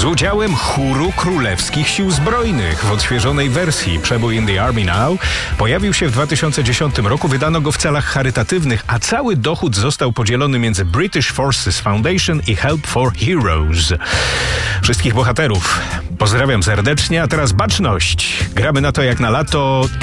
udziałem chóru Królewskich Sił Zbrojnych w odświeżonej wersji. Przebój In the Army Now pojawił się w 2010 roku, wydano go w celach charytatywnych, a cały dochód został podzielony między British Forces Foundation i Help for Heroes. Wszystkich bohaterów pozdrawiam serdecznie, a teraz baczność. Gramy na to jak na lato